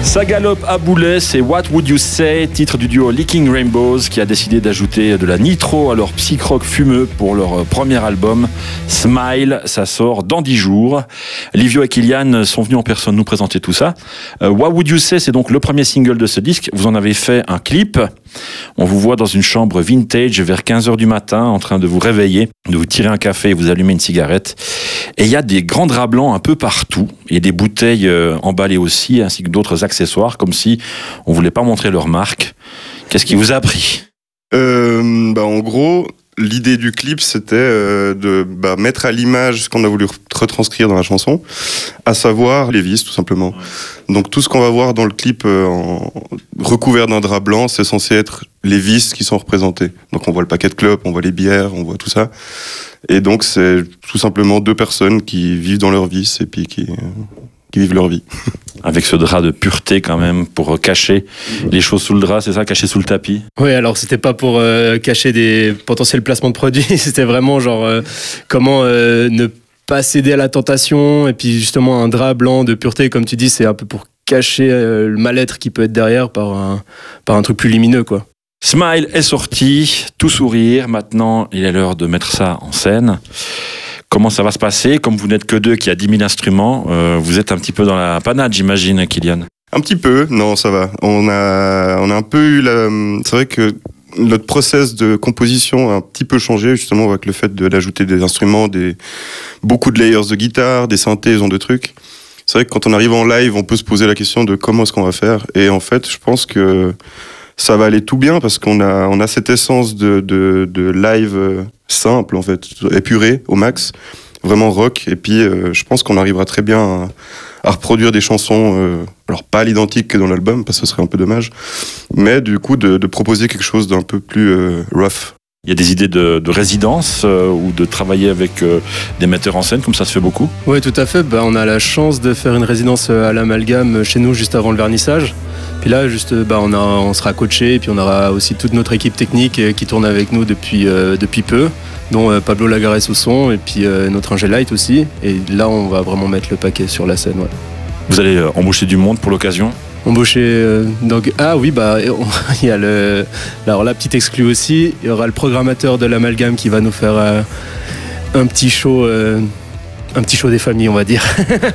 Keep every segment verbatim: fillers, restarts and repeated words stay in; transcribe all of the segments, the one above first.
Ça galope à boulet, c'est What Would You Say, titre du duo Licking Rainbows qui a décidé d'ajouter de la nitro à leur psych-rock fumeux pour leur premier album Smile. Ça sort dans dix jours. Livio et Kylian sont venus en personne nous présenter tout ça. Euh, What Would You Say, c'est donc le premier single de ce disque. Vous en avez fait un clip. On vous voit dans une chambre vintage vers quinze heures du matin en train de vous réveiller, de vous tirer un café et vous allumer une cigarette. Et il y a des grands draps blancs un peu partout et des bouteilles euh, emballées aussi, ainsi que d'autres accessoires, comme si on voulait pas montrer leur marque. Qu'est-ce qui vous a pris ? euh, bah, En gros, l'idée du clip, c'était euh, de bah, mettre à l'image ce qu'on a voulu retranscrire dans la chanson, à savoir les vis, tout simplement. Ouais. Donc tout ce qu'on va voir dans le clip euh, en... recouvert d'un drap blanc, c'est censé être les vis qui sont représentés. Donc on voit le paquet de clopes, on voit les bières, on voit tout ça. Et donc c'est tout simplement deux personnes qui vivent dans leur vice et puis qui... qui vivent leur vie. Avec ce drap de pureté quand même, pour cacher les choses sous le drap, c'est ça, cacher sous le tapis ? Oui, alors c'était pas pour euh, cacher des potentiels placements de produits, c'était vraiment genre euh, comment euh, ne pas céder à la tentation, et puis justement un drap blanc de pureté, comme tu dis, c'est un peu pour cacher euh, le mal-être qui peut être derrière par un, par un truc plus lumineux, quoi. Smile est sorti, tout sourire, maintenant il est l'heure de mettre ça en scène. Comment ça va se passer ? Comme vous n'êtes que deux, qui a dix mille instruments, euh, vous êtes un petit peu dans la panade, j'imagine, Kylian. Un petit peu, non, ça va. On a, on a un peu eu la... C'est vrai que notre process de composition a un petit peu changé, justement, avec le fait de, d'ajouter des instruments, des, beaucoup de layers de guitare, des synthés, ce genre de trucs. C'est vrai que quand on arrive en live, on peut se poser la question de comment est-ce qu'on va faire. Et en fait, je pense que ça va aller tout bien parce qu'on a, on a cette essence de, de, de live simple, en fait, épuré au max, vraiment rock. Et puis, euh, je pense qu'on arrivera très bien à, à reproduire des chansons, euh, alors pas à l'identique que dans l'album, parce que ce serait un peu dommage, mais du coup, de, de proposer quelque chose d'un peu plus euh, rough. Il y a des idées de, de résidence euh, ou de travailler avec euh, des metteurs en scène, comme ça se fait beaucoup ? Oui, tout à fait. Bah, on a la chance de faire une résidence à l'Amalgame chez nous juste avant le vernissage. Puis là, juste, bah, on, a, on sera coaché et puis on aura aussi toute notre équipe technique qui tourne avec nous depuis, euh, depuis peu, dont euh, Pablo Lagares au son et puis euh, notre ingé light aussi. Et là, on va vraiment mettre le paquet sur la scène. Ouais. Vous allez euh, embaucher du monde pour l'occasion ? Embaucher euh, donc ah oui bah il y a le alors la petite exclue aussi, il y aura le programmateur de l'Amalgame qui va nous faire euh, un petit show euh, un petit show des familles, on va dire.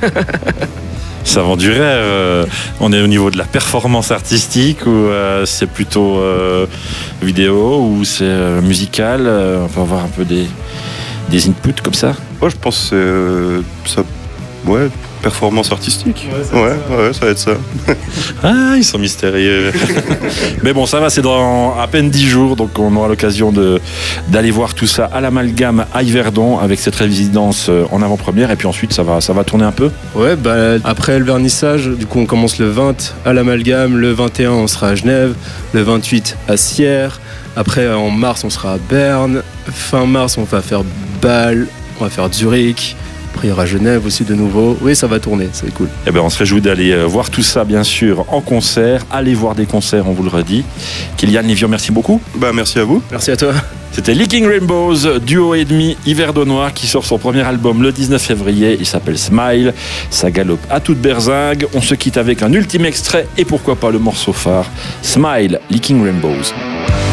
Ça vend du rêve. On est au niveau de la performance artistique ou euh, c'est plutôt euh, vidéo ou c'est euh, musical, on peut avoir un peu des des inputs comme ça. Moi je pense que euh, ça ouais performance artistique. Ouais, ça, ouais, ça. ouais, ça va être ça. Ah, ils sont mystérieux. Mais bon, ça va, c'est dans à peine dix jours, donc on aura l'occasion de, d'aller voir tout ça à l'Amalgame à Yverdon avec cette résidence en avant-première, et puis ensuite ça va, ça va tourner un peu. Ouais, bah, après le vernissage, du coup on commence le vingt à l'Amalgame, le vingt et un on sera à Genève, le vingt-huit à Sierre, après en mars on sera à Berne, fin mars on va faire Bâle, on va faire Zurich. Après, il y aura Genève aussi de nouveau. Oui, ça va tourner, c'est cool. Eh ben, on se réjouit d'aller voir tout ça, bien sûr, en concert. Allez voir des concerts, on vous le redit. Kylian, Livio, merci beaucoup. Bah, merci à vous. Merci à toi. C'était Licking Rainbows, duo et demi yverdonois, qui sort son premier album le dix-neuf février. Il s'appelle Smile. Ça galope à toute berzingue. On se quitte avec un ultime extrait et pourquoi pas le morceau phare. Smile, Licking Rainbows.